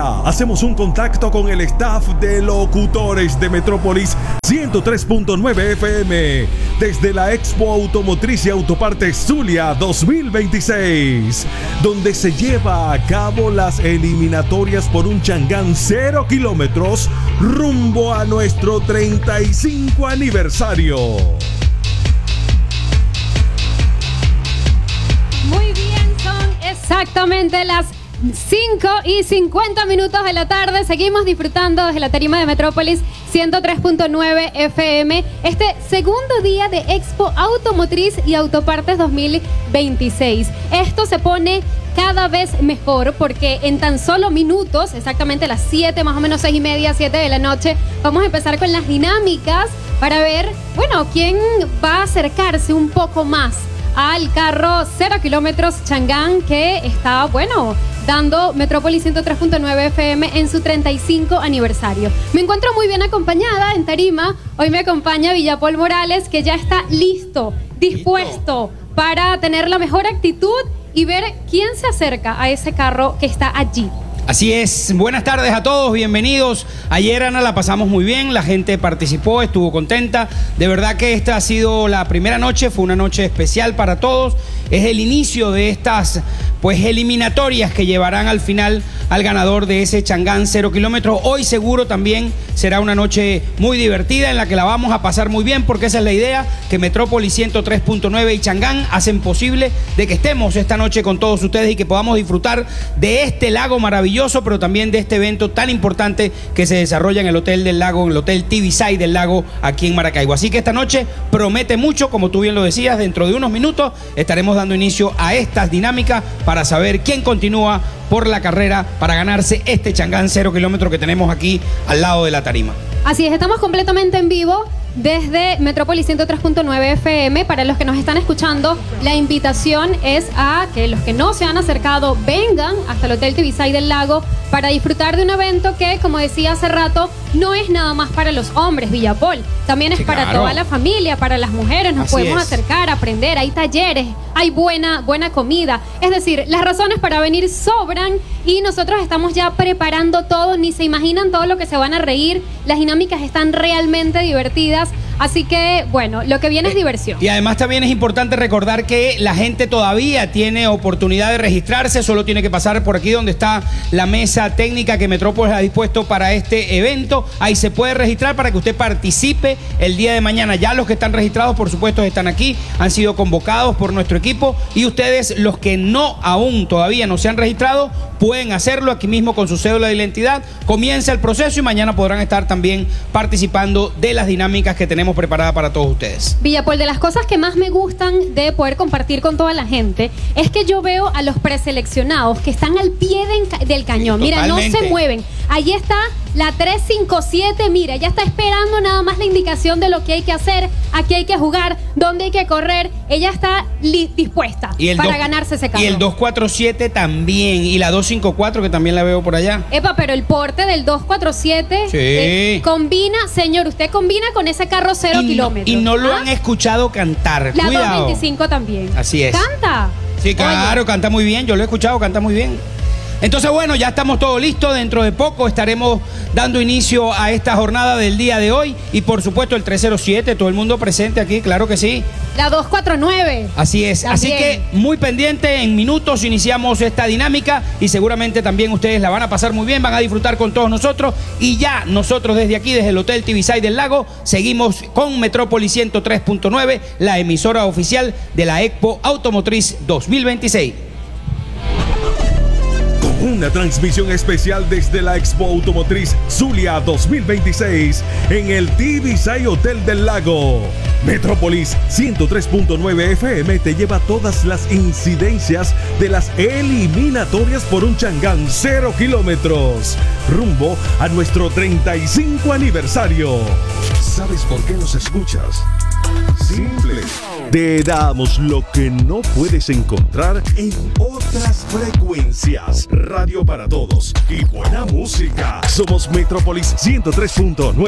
Ya hacemos un contacto con el staff de locutores de Metrópolis 103.9 FM desde la Expo Automotriz y Autopartes Zulia 2026, donde se lleva a cabo las eliminatorias por un Changán 0 kilómetros rumbo a nuestro 35 aniversario. Muy bien, son exactamente las 5:50 de la tarde. Seguimos disfrutando desde la tarima de Metrópolis 103.9 FM. Este segundo día de Expo Automotriz y Autopartes 2026. Esto se pone cada vez mejor porque en tan solo minutos, exactamente las 7, más o menos 6:30, 7 de la noche, vamos a empezar con las dinámicas para ver, bueno, quién va a acercarse un poco más al carro 0 kilómetros Changán que está, bueno, dando Metrópolis 103.9 FM en su 35 aniversario. Me encuentro muy bien acompañada en tarima. Hoy me acompaña Villapol Morales, que ya está listo, dispuesto para tener la mejor actitud y ver quién se acerca a ese carro que está allí. Así es, buenas tardes a todos, bienvenidos. Ayer, Ana, la pasamos muy bien, la gente participó, estuvo contenta. De verdad que esta ha sido la primera noche, fue una noche especial para todos. Es el inicio de estas, pues, eliminatorias que llevarán al final al ganador de ese Changán 0 kilómetros. Hoy seguro también será una noche muy divertida en la que la vamos a pasar muy bien, porque esa es la idea, que Metrópolis 103.9 y Changán hacen posible de que estemos esta noche con todos ustedes y que podamos disfrutar de este lago maravilloso, pero también de este evento tan importante que se desarrolla en el Hotel del Lago, en el Hotel TV-Side del Lago, aquí en Maracaibo. Así que esta noche promete mucho, como tú bien lo decías. Dentro de unos minutos estaremos dando inicio a estas dinámicas para saber quién continúa por la carrera para ganarse este Changán 0 kilómetros que tenemos aquí al lado de la tarima. Así es, estamos completamente en vivo desde Metrópolis 103.9 FM. Para los que nos están escuchando, la invitación es a que los que no se han acercado vengan hasta el Hotel TV-Side del Lago para disfrutar de un evento que, como decía hace rato, no es nada más para los hombres, Villapol. También es para toda la familia, para las mujeres. Nos podemos acercar, aprender. Hay talleres, hay buena comida. Es decir, las razones para venir sobran y nosotros estamos ya preparando todo. Ni se imaginan todo lo que se van a reír. Las dinámicas están realmente divertidas. Así que, bueno, lo que viene es diversión. Y además también es importante recordar que la gente todavía tiene oportunidad de registrarse. Solo tiene que pasar por aquí donde está la mesa técnica que Metrópolis ha dispuesto para este evento. Ahí se puede registrar para que usted participe el día de mañana. Ya los que están registrados, por supuesto, están aquí. Han sido convocados por nuestro equipo. Y ustedes, los que no aún todavía no se han registrado, pueden hacerlo aquí mismo con su cédula de identidad. Comienza el proceso y mañana podrán estar también participando de las dinámicas que tenemos preparada para todos ustedes. Villapol, de las cosas que más me gustan de poder compartir con toda la gente es que yo veo a los preseleccionados que están al pie del cañón. Sí, mira, no se mueven. Allí está la 357, mira, ya está esperando nada más la indicación de lo que hay que hacer, aquí hay que jugar, dónde hay que correr. Ella está dispuesta para ganarse ese carro. Y el 247 también, y la 254 que también la veo por allá. Epa, pero el porte del 247 combina, señor, usted combina con ese carro 0 kilómetros. Y no lo han escuchado cantar. La Cuidado. 225 también. Así es. ¿Canta? Sí, claro, oye, canta muy bien, yo lo he escuchado, canta muy bien. Entonces, bueno, ya estamos todos listos. Dentro de poco estaremos dando inicio a esta jornada del día de hoy. Y por supuesto el 307, todo el mundo presente aquí, claro que sí. La 249. Así es, también. Así que muy pendiente, en minutos iniciamos esta dinámica y seguramente también ustedes la van a pasar muy bien, van a disfrutar con todos nosotros. Y ya nosotros desde aquí, desde el Hotel TV-Side del Lago, seguimos con Metrópolis 103.9, la emisora oficial de la Expo Automotriz 2026. Una transmisión especial desde la Expo Automotriz Zulia 2026 en el TV-Side Hotel del Lago. Metrópolis 103.9 FM te lleva todas las incidencias de las eliminatorias por un Changán 0 kilómetros rumbo a nuestro 35 aniversario. ¿Sabes por qué nos escuchas? Simple. Te damos lo que no puedes encontrar en otras frecuencias. Radio para todos y buena música. Somos Metrópolis 103.9.